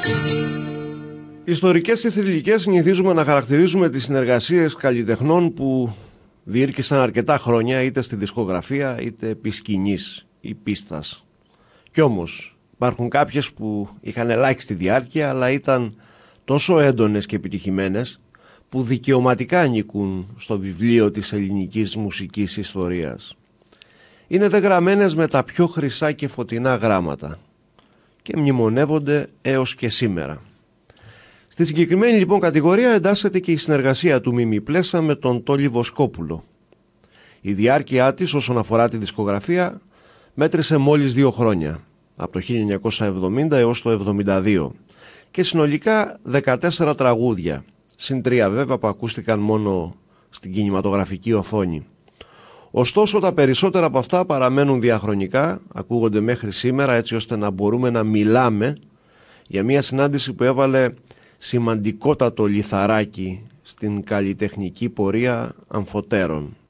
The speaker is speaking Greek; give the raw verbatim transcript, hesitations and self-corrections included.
Ιστορικές ή θρυλικές συνηθίζουμε να χαρακτηρίζουμε τις συνεργασίες καλλιτεχνών που διήρκησαν αρκετά χρόνια είτε στη δισκογραφία είτε επί σκηνής ή πίστας. Κι όμως υπάρχουν κάποιες που είχαν ελάχιστη διάρκεια αλλά ήταν τόσο έντονες και επιτυχημένες που δικαιωματικά ανήκουν στο βιβλίο της ελληνικής μουσικής ιστορίας. Είναι δε γραμμένες με τα πιο χρυσά και φωτεινά γράμματα και μνημονεύονται έως και σήμερα. Στη συγκεκριμένη λοιπόν κατηγορία εντάσσεται και η συνεργασία του Μίμη Πλέσα με τον Τόλι Βοσκόπουλο. Η διάρκεια της όσον αφορά τη δισκογραφία μέτρησε μόλις δύο χρόνια, από το χίλια εννιακόσια εβδομήντα έως το εβδομήντα δύο, και συνολικά δεκατέσσερα τραγούδια, συν τρία βέβαια που ακούστηκαν μόνο στην κινηματογραφική οθόνη. Ωστόσο τα περισσότερα από αυτά παραμένουν διαχρονικά, ακούγονται μέχρι σήμερα έτσι ώστε να μπορούμε να μιλάμε για μια συνάντηση που έβαλε σημαντικότατο λιθαράκι στην καλλιτεχνική πορεία αμφωτέρων.